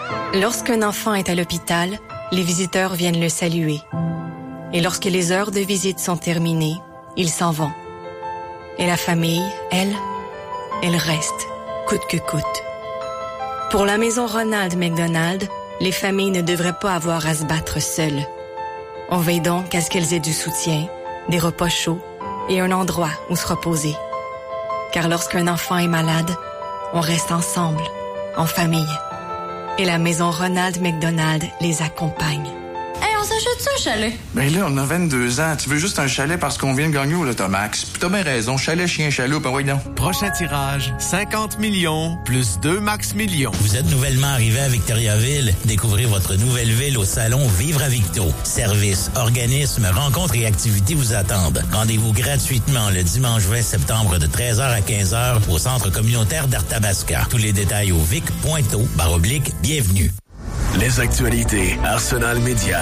Lorsqu'un enfant est à l'hôpital, les visiteurs viennent le saluer. Et lorsque les heures de visite sont terminées, ils s'en vont. Et la famille, elle reste, coûte que coûte. Pour la maison Ronald McDonald, les familles ne devraient pas avoir à se battre seules. On veille donc à ce qu'elles aient du soutien, des repas chauds et un endroit où se reposer. Car lorsqu'un enfant est malade, on reste ensemble, en famille. Et la maison Ronald McDonald les accompagne. Hey, on s'achète-tu un chalet? Ben là, on a 22 ans. Tu veux juste un chalet parce qu'on vient de gagner au Lotomax. Puis t'as bien raison. Chalet, chien, chaloupe, ben voyons. Prochain tirage, 50 millions plus 2 max millions. Vous êtes nouvellement arrivé à Victoriaville? Découvrez votre nouvelle ville au salon Vivre à Victo. Services, organismes, rencontres et activités vous attendent. Rendez-vous gratuitement le dimanche 20 septembre de 13h à 15h au centre communautaire d'Arthabasca. Tous les détails au vic.to/bienvenue. Les actualités Arsenal Média.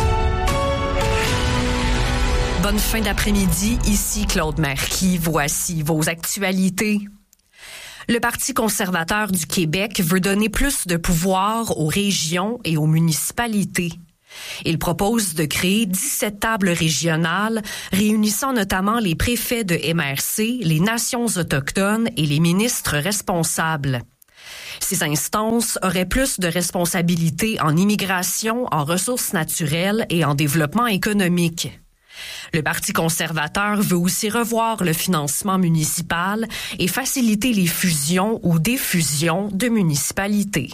Bonne fin d'après-midi, ici Claude Marquis. Voici vos actualités. Le Parti conservateur du Québec veut donner plus de pouvoir aux régions et aux municipalités. Il propose de créer 17 tables régionales réunissant notamment les préfets de MRC, les nations autochtones et les ministres responsables. Ces instances auraient plus de responsabilités en immigration, en ressources naturelles et en développement économique. Le Parti conservateur veut aussi revoir le financement municipal et faciliter les fusions ou défusions de municipalités.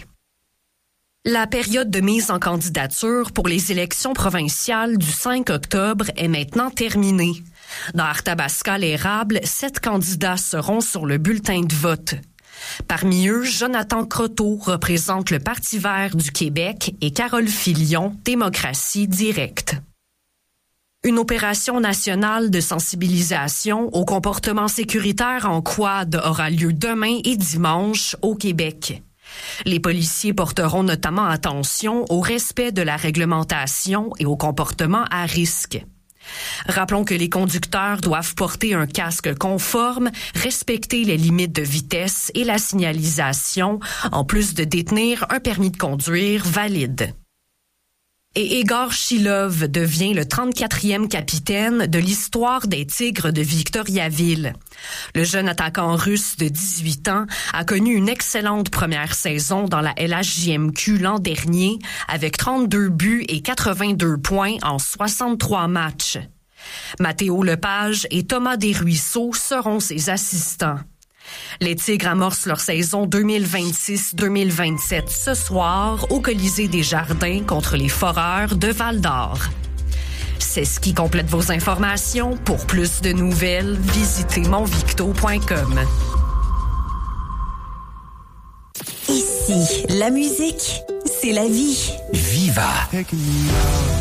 La période de mise en candidature pour les élections provinciales du 5 octobre est maintenant terminée. Dans Arthabasca-l'Érable, 7 candidats seront sur le bulletin de vote. Parmi eux, Jonathan Croteau représente le Parti vert du Québec et Carole Filion, Démocratie directe. Une opération nationale de sensibilisation au comportement sécuritaire en quad aura lieu demain et dimanche au Québec. Les policiers porteront notamment attention au respect de la réglementation et au comportement à risque. Rappelons que les conducteurs doivent porter un casque conforme, respecter les limites de vitesse et la signalisation, en plus de détenir un permis de conduire valide. Et Igor Shilov devient le 34e capitaine de l'histoire des Tigres de Victoriaville. Le jeune attaquant russe de 18 ans a connu une excellente première saison dans la LHJMQ l'an dernier, avec 32 buts et 82 points en 63 matchs. Mathéo Lepage et Thomas Desruisseaux seront ses assistants. Les Tigres amorcent leur saison 2026-2027 ce soir au Colisée des Jardins contre les Foreurs de Val-d'Or. C'est ce qui complète vos informations. Pour plus de nouvelles, visitez monvicto.com. Ici, la musique, c'est la vie. Viva.